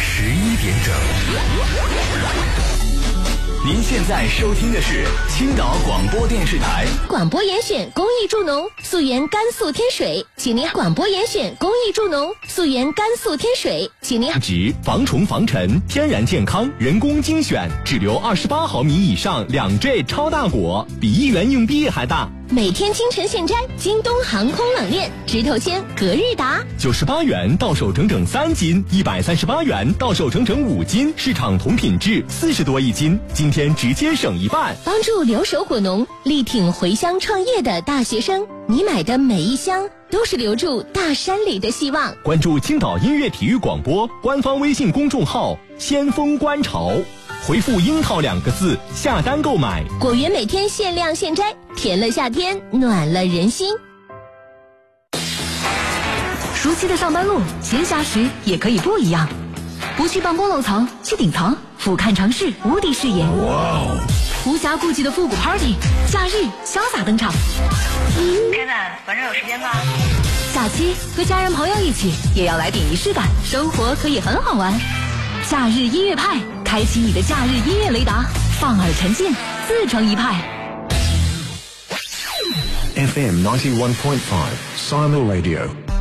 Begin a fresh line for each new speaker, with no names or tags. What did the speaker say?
11点整。您现在收听的是青岛广播电视台
广播严选公益助农溯源甘肃天水，请您广播严选公益助农溯源甘肃天水，请您
植防虫防尘，天然健康，人工精选，只留28毫米以上2坠超大果，比1元硬币还大。
每天清晨现摘，京东航空冷链，直头签隔日达
，98元到手整整3斤，138元到手整整5斤，市场同品质40多一斤，今天直接省一半。
帮助留守果农，力挺回乡创业的大学生，你买的每一箱都是留住大山里的希望。
关注青岛音乐体育广播官方微信公众号先锋观潮，回复樱桃2个字下单购买，
果园每天限量现摘，甜了夏天，暖了人心。
熟悉的上班路，闲暇时也可以不一样，不去办公楼层，去顶层，俯瞰城市无敌视野。哇！无暇顾及的复古 party， 假日潇洒登场。
天呐，晚上有时间吗？
假期和家人朋友一起，也要来点仪式感，生活可以很好玩。假日音乐派，开启你的假日音乐雷达，放耳沉浸，自成一派。
FM 91.5 Silo Radio。